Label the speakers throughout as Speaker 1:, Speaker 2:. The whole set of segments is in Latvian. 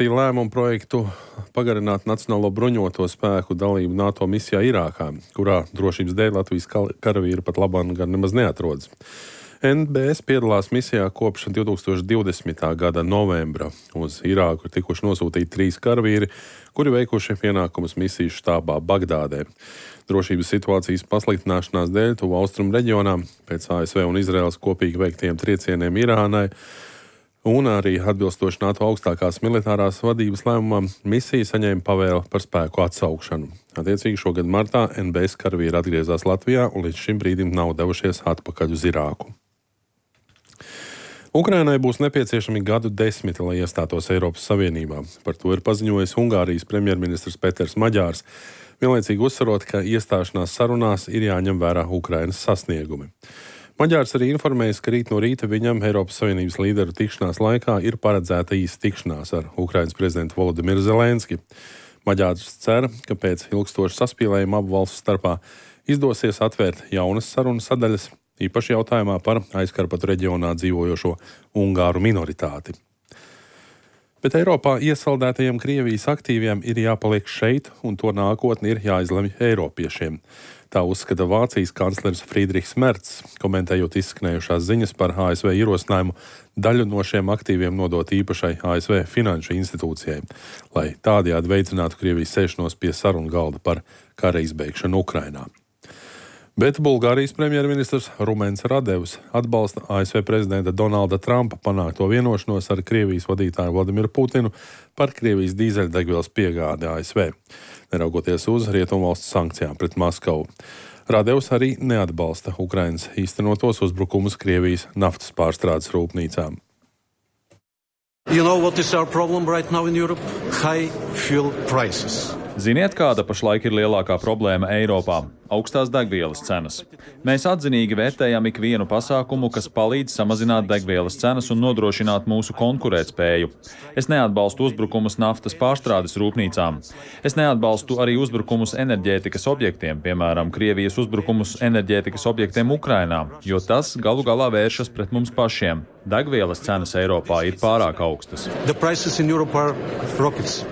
Speaker 1: atbalstīja lēmumu projektu pagarināt Nacionālo bruņoto spēku dalību NATO misijā Irākā, kurā drošības dēļ Latvijas karavīri pat labāk gan nemaz neatrodas. NBS piedalās misijā kopš 2020. gada novembra. Uz Irāku ir tikuši nosūtīti 3 karavīri, kuri veikuši pienākumus misijas štābā Bagdādē. Drošības situācijas pasliktināšanās dēļ tuvu austrumu reģionā pēc ASV un Izraēlas kopīgi veiktiem triecieniem Irānai un arī atbilstoši NATO augstākās militārās vadības lēmumam misija saņēma pavēli par spēku atsaukšanu. Attiecīgi šogad martā NBS karavīri atgriezās Latvijā un līdz šim brīdim nav devušies atpakaļ uz Irāku. Ukrainai būs nepieciešami 10 gadi, lai iestātos Eiropas Savienībā. Par to ir paziņojis Ungārijas premjerministrs Peters Maģārs, vienlaicīgi uzsverot, ka iestāšanās sarunās ir jāņem vērā Ukrainas sasniegumi. Maģārs arī informējis, ka rīt no rīta viņam Eiropas Savienības līderu tikšanās laikā ir paredzēta īsta tikšanās ar Ukrainas prezidentu Volodimiru Zelenski. Maģārs cer, ka pēc ilgstoša saspīlējuma abu valstu starpā izdosies atvērt jaunas sarunas sadaļas, īpaši jautājumā par Aizkarpatu reģionā dzīvojošo ungāru minoritāti. Bet Eiropā iesaldētajiem Krievijas aktīviem ir jāpaliek šeit, un to nākotni ir jāizlemj eiropiešiem. Tā uzskata Vācijas kanclers Friedrichs Merts, komentējot izskanējušās ziņas par ASV ierosinājumu daļu no šiem aktīviem nodot īpašai ASV finanšu institūcijai, lai tādējādi veicinātu Krievijas sēšanos pie sarunu galda par kara izbeigšanu Ukrainā. Bet Bulgārijas premjerministrs Rumens Radevs atbalsta ASV prezidenta Donalda Trumpa panākto vienošanos ar Krievijas vadītāju Vladimiru Putinu par Krievijas dīzeļdegvielas piegādi ASV, neraugoties uz rietumvalstu sankcijām pret Maskavu. Radevs arī neatbalsta Ukrainas īstenotos uzbrukumus Krievijas naftas pārstrādes rūpnīcām.
Speaker 2: You know what is our problem right now in Europe? High fuel prices.
Speaker 3: Ziniet, kāda pašlaik ir lielākā problēma Eiropā? Augstās degvielas cenas. Mēs atzinīgi vērtējam ikvienu pasākumu, kas palīdz samazināt degvielas cenas un nodrošināt mūsu konkurētspēju. Es neatbalstu uzbrukumus naftas pārstrādes rūpnīcām. Es neatbalstu arī uzbrukumus enerģētikas objektiem, piemēram, Krievijas uzbrukumus enerģētikas objektiem Ukrainā, jo tas galu galā vēršas pret mums pašiem. Degvielas cenas Eiropā ir pārāk augstas.
Speaker 2: The prices in Europe are rockets.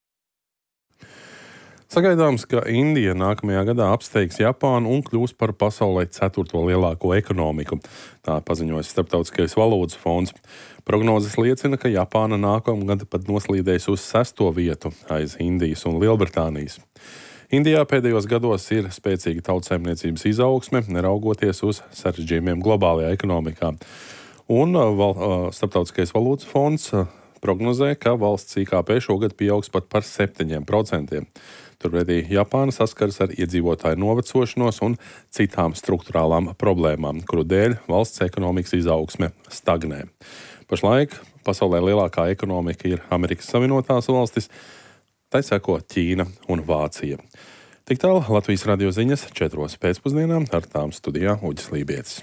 Speaker 1: Sagaidāms, ka Indija nākamajā gadā apsteigs Japānu un kļūs par pasaulē 4. lielāko ekonomiku. Tā paziņojas Starptautiskais valūtas fonds. Prognozes liecina, ka Japāna nākamgad pat noslīdēs uz 6. vietu aiz Indijas un Lielbritānijas. Indijā pēdējos gados ir spēcīga tautsaimniecības izaugsme, neraugoties uz sarežģījumiem globālajā ekonomikā. Un Starptautiskais valūtas fonds prognozē, ka valsts IKP šogad pieaugs pat par 7%. Turpretī Japāna saskaras ar iedzīvotāju novecošanos un citām struktūrālām problēmām, kuru dēļ valsts ekonomikas izaugsme stagnē. Pašlaik pasaulē lielākā ekonomika ir Amerikas Savienotās valstis, tai seko Ķīna un Vācija. Tik tālu Latvijas radio ziņas 4. pēcpusdienā, ar tām studijā Uģis Lībietis.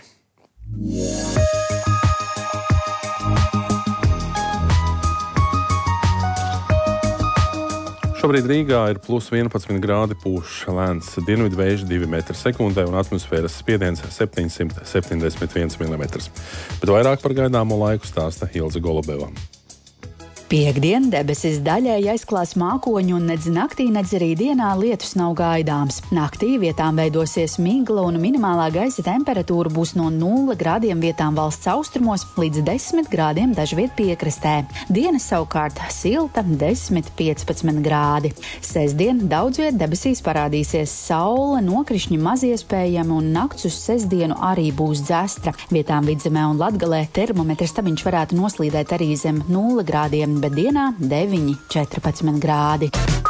Speaker 1: Šobrīd Rīgā ir plus 11 grādi, pūš lēns dienvidu vējš 2 metri sekundē un atmosfēras spiediens 771 mm. Bet vairāk par gaidāmo laiku stāsta Ilze Golubeva.
Speaker 4: Piektdien debesis daļēji aizklās mākoņu un nedz naktī, nedz arī dienā lietus nav gaidāms. Naktī vietām veidosies migla un minimālā gaisa temperatūra būs no 0 grādiem vietām valsts austrumos līdz 10 grādiem dažviet piekrastē. Diena savukārt silta 10–15 grādi. Sestdien daudz viet debesīs parādīsies saule, nokrišņi maz iespējami un nakts uz sestdienu arī būs dzestra. Vietām Vidzemē un Latgalē termometra stabiņš varētu noslīdēt arī zem 0 grādiem, bet dienā 9–14 grādi.